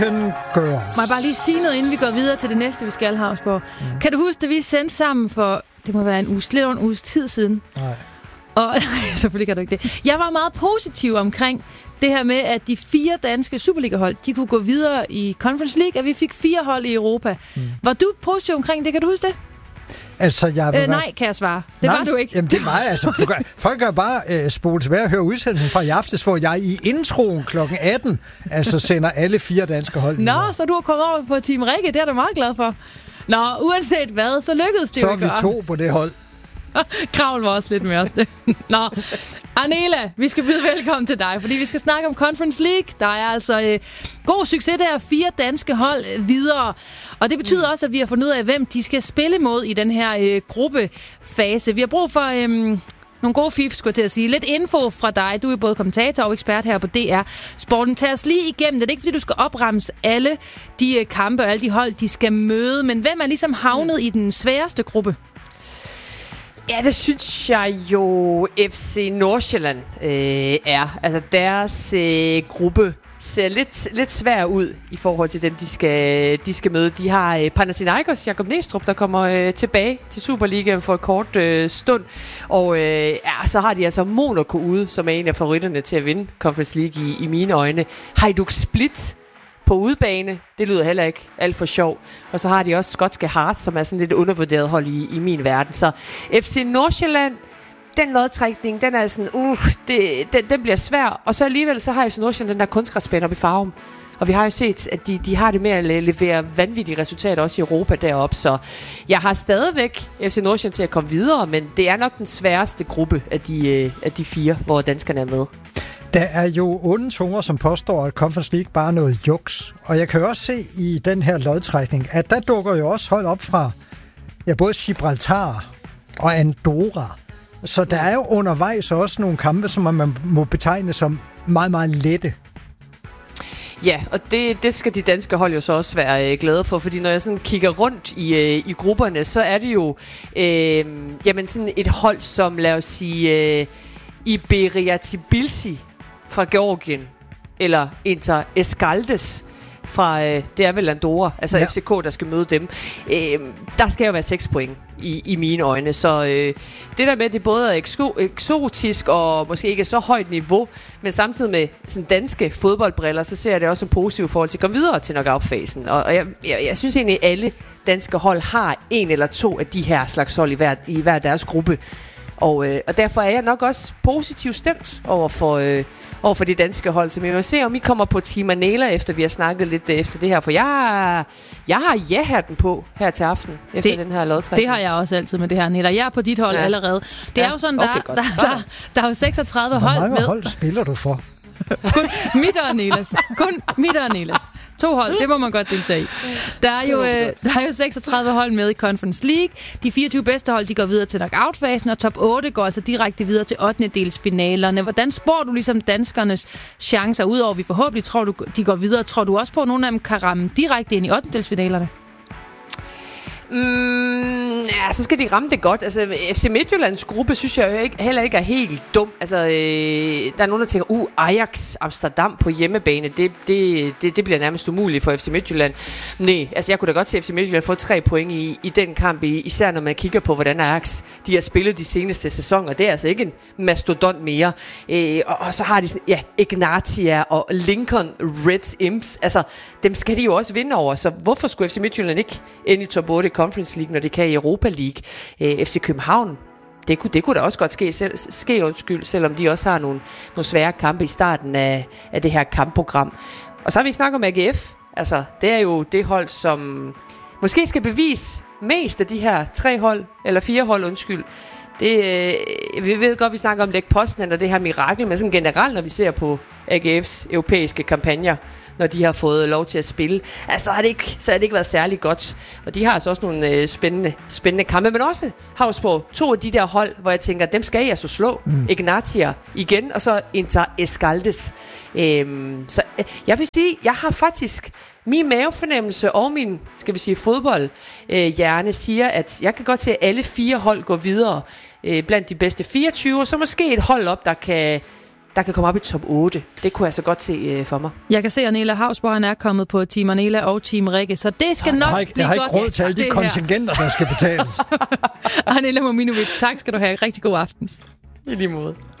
Må jeg bare lige sige noget, inden vi går videre til det næste, vi skal, Havsborg? Kan du huske, at vi sendte sammen for, det må være lidt over en uges tid siden? Nej. Og selvfølgelig kan du ikke det. Jeg var meget positiv omkring det her med, at de 4 danske Superliga-hold, de kunne gå videre i Conference League, at vi fik 4 hold i Europa. Var du positiv omkring det? Kan du huske det? Altså, nej, kan jeg svare. Det var du ikke. Jamen, det var altså. Folk kan bare spole tilbage og høre udsendelsen fra i aftes, hvor jeg i introen kl. 18 altså sender alle 4 danske hold videre. Nå, så du har kommet over på Team Rikke. Det er du meget glad for. Nå, uanset hvad, så lykkedes det så jo. Så er vi 2 på det hold. Kravl var også lidt med os. Nå, Arnela, vi skal byde velkommen til dig, fordi vi skal snakke om Conference League. Der er altså god succes der, 4 danske hold videre. Og det betyder også, at vi har fundet ud af, hvem de skal spille mod i den her gruppefase. Vi har brug for nogle gode fif, skulle jeg til at sige. Lidt info fra dig. Du er både kommentator og ekspert her på DR Sporten. Tag os lige igennem. Det er ikke, fordi du skal opremse alle de kampe og alle de hold, de skal møde. Men hvem er ligesom havnet i den sværeste gruppe? Ja, det synes jeg jo FC Nordsjælland er. Altså deres gruppe ser lidt svær ud i forhold til dem, de skal møde. De har Panathinaikos, Jakob Næstrup, der kommer tilbage til Superligaen for et kort stund. Og så har de altså Monaco ude, som er en af favoritterne til at vinde Conference League i mine øjne. Hajduk Split på udebane, det lyder heller ikke alt for sjov. Og så har de også skotske Hearts, som er sådan lidt undervurderet hold i min verden. Så FC Nordsjælland, den lodtrækning, den er sådan, den bliver svær. Og så alligevel, så har FC Nordsjælland den der kunstgræsbane oppe i Farum. Og vi har jo set, at de har det med at levere vanvittige resultater også i Europa deroppe. Så jeg har stadigvæk FC Nordsjælland til at komme videre, men det er nok den sværeste gruppe af de 4, hvor danskerne er med. Der er jo onde tunger, som påstår, at Conference League bare er noget juks. Og jeg kan jo også se i den her lodtrækning, at der dukker jo også hold op fra både Gibraltar og Andorra. Så der er jo undervejs også nogle kampe, som man må betegne som meget, meget lette. Ja, og det skal de danske hold jo så også være glade for, fordi når jeg sådan kigger rundt i grupperne, så er det jo sådan et hold som, lad os sige, Iberia Tbilisi fra Georgien, eller Inter Escaldes fra, det er vel Andorra, altså ja. FCK, der skal møde dem. Der skal jo være 6 point i mine øjne, så det der med, at det både er eksotisk og måske ikke er så højt niveau, men samtidig med sådan danske fodboldbriller, så ser jeg det også som positivt i forhold til at komme videre til knockout-fasen. Og jeg synes egentlig, at alle danske hold har 1 eller 2 af de her slags hold i hver deres gruppe. Og derfor er jeg nok også positivt stemt over for de danske hold, som jeg vil se, om I kommer på Team Arnela, efter vi har snakket lidt efter det her. For jeg har ja-hatten på her til aften, efter den her lodtrækning. Det har jeg også altid med det her, Nilla. Jeg er på dit hold allerede. Det er jo sådan, der er jo 36 hold med. Hvor mange hold spiller du for? Kun mit og Arnelas. Kun mit og Arnelas. 2 hold, det må man godt deltage i. Der er jo 36 hold med i Conference League. De 24 bedste hold, de går videre til knockout-fasen, og top 8 går altså direkte videre til 8-delsfinalerne. Hvordan spår du ligesom danskernes chancer, udover vi forhåbentlig tror du, de går videre? Tror du også på, at nogle af dem kan ramme direkte ind i 8-delsfinalerne? Ja, så skal de ramme det godt. Altså, FC Midtjyllands gruppe, synes jeg jo heller ikke er helt dum. Altså, der er nogen, der tænker, Ajax Amsterdam på hjemmebane, det bliver nærmest umuligt for FC Midtjylland. Nej, altså jeg kunne da godt se FC Midtjylland få 3 point i den kamp, især når man kigger på, hvordan Ajax de har spillet de seneste sæsoner. Det er altså ikke en mastodont mere. Og så har de sådan, Ignatia og Lincoln Red Imps. Altså, dem skal de jo også vinde over. Så hvorfor skulle FC Midtjylland ikke ind i top 8 Conference League, når det kan i Europa League? FC København, det kunne da også godt ske, selvom de også har nogle svære kampe i starten af det her kampprogram. Og så har vi ikke snakket om AGF. Altså, det er jo det hold, som måske skal bevise mest af de her 3 hold, eller 4 hold, undskyld. Vi ved godt, vi snakker om Lech Poznan og det her mirakel, men sådan generelt, når vi ser på AGF's europæiske kampagner, når de har fået lov til at spille, altså, så har det ikke været særlig godt. Og de har altså også nogle spændende kampe, men også Havsborg, 2 af de der hold, hvor jeg tænker, dem skal jeg så slå. Ignatia igen, og så Inter Escaldes. Så jeg vil sige, jeg har faktisk min mavefornemmelse og min, skal vi sige, fodboldhjerne siger, at jeg kan godt se, at alle 4 hold går videre blandt de bedste 24, og så måske et hold op, der kan der kan komme op i top 8. Det kunne jeg så godt se for mig. Jeg kan se, at Anela Hausborg, han er kommet på Team Anela og Team Rikke, så det skal nok blive godt. Jeg har ikke råd til alle de kontingenter, der skal betales. Anela Mominovic, tak skal du have. Rigtig god aften. I lige måde.